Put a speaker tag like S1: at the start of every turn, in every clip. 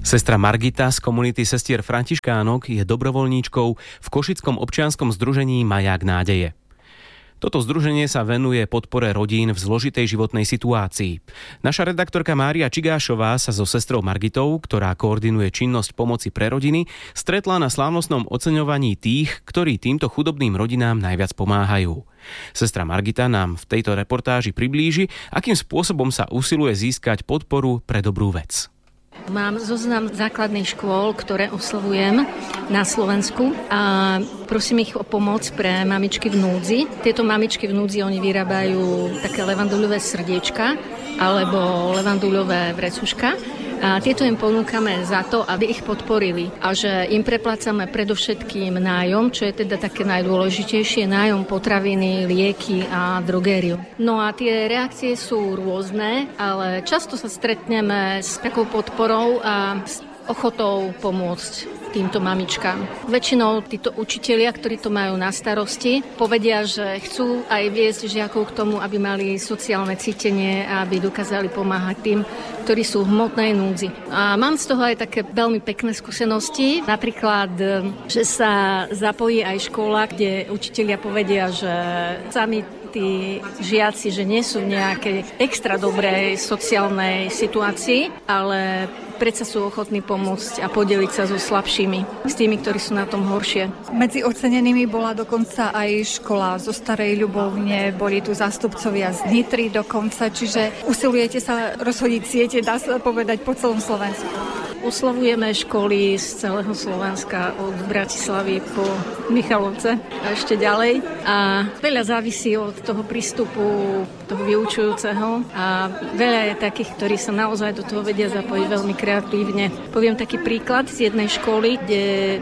S1: Sestra Margita z komunity sestier Františkánok je dobrovoľníčkou v košickom občianskom združení Maják nádeje. Toto združenie sa venuje podpore rodín v zložitej životnej situácii. Naša redaktorka Mária Čigášová sa so sestrou Margitou, ktorá koordinuje činnosť pomoci pre rodiny, stretla na slávnostnom oceňovaní tých, ktorí týmto chudobným rodinám najviac pomáhajú. Sestra Margita nám v tejto reportáži priblíži, akým spôsobom sa usiluje získať podporu pre dobrú vec.
S2: Mám zoznam základných škôl, ktoré oslovujem na Slovensku a prosím ich o pomoc pre mamičky v núdzi. Tieto mamičky v núdzi, oni vyrábajú také levanduľové srdiečka alebo levanduľové vrecuška. A tieto im ponúkame za to, aby ich podporili a že im preplácame predovšetkým nájom, čo je teda také najdôležitejšie, nájom, potraviny, lieky a drogériu. No a tie reakcie sú rôzne, ale často sa stretneme s takou podporou a s ochotou pomôcť týmto mamičkám. Väčšinou títo učitelia, ktorí to majú na starosti, povedia, že chcú aj viesť žiakov k tomu, aby mali sociálne cítenie a aby dokázali pomáhať tým, ktorí sú v hmotnej núdzi. A mám z toho aj také veľmi pekné skúsenosti. Napríklad, že sa zapojí aj škola, kde učitelia povedia, že sami tí žiaci, že nie sú v nejakej extra dobrej sociálnej situácii, ale predsa sú ochotní pomôcť a podeliť sa so slabšími, s tými, ktorí sú na tom horšie.
S3: Medzi ocenenými bola dokonca aj škola zo Starej Ľubovne, boli tu zástupcovia z Nitry dokonca, čiže usilujete sa rozhodiť siete, dá sa povedať, po celom Slovensku.
S2: Oslavujeme školy z celého Slovenska, od Bratislavy po Michalovce a ešte ďalej. A veľa závisí od toho prístupu toho vyučujúceho a veľa je takých, ktorí sa naozaj do toho vedia zapojiť veľmi kreatívne. Poviem taký príklad z jednej školy, kde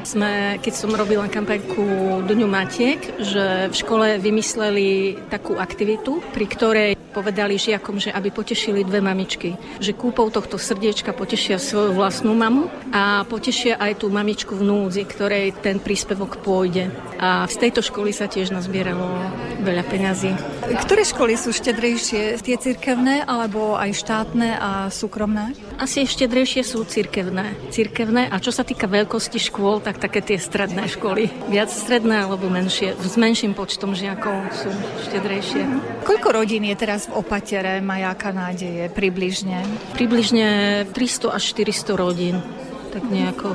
S2: keď som robila kampaňku Dňu Matiek, že v škole vymysleli takú aktivitu, pri ktorej povedali žiakom, že aby potešili dve mamičky. Že kúpou tohto srdiečka potešia svoju vlastnú mamu a potešia aj tú mamičku v núdzi, ktorej ten príspevok pôjde. A z tejto školy sa tiež nazbieralo veľa peňazí.
S3: Ktoré školy sú štedrejšie? Tie cirkevné alebo aj štátne a súkromné?
S2: Asi štedrejšie sú cirkevné. A čo sa týka veľkosti škôl, tak také tie stredné školy. Viac stredné alebo menšie. S menším počtom žiakov sú štedrejšie.
S3: Koľko rodín je teraz v opatere Majáka nádeje približne?
S2: Približne 300 až 400 rodín. Tak nejako.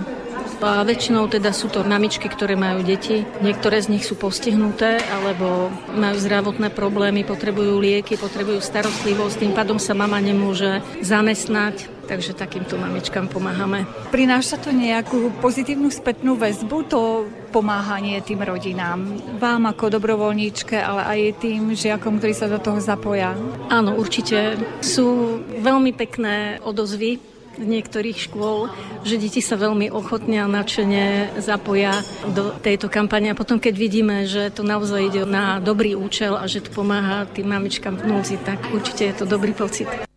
S2: A väčšinou teda sú to mamičky, ktoré majú deti. Niektoré z nich sú postihnuté alebo majú zdravotné problémy, potrebujú lieky, potrebujú starostlivosť. Tým pádom sa mama nemôže zamestnať, takže takýmto mamičkám pomáhame.
S3: Prináša to nejakú pozitívnu spätnú väzbu, to pomáhanie tým rodinám? Vám ako dobrovoľníčke, ale aj tým žiakom, ktorí sa do toho zapoja?
S2: Áno, určite. Sú veľmi pekné odozvy z niektorých škôl, že deti sa veľmi ochotne a nadšene zapoja do tejto kampane. A potom, keď vidíme, že to naozaj ide na dobrý účel a že to pomáha tým mamičkám v núdzi, tak určite je to dobrý pocit.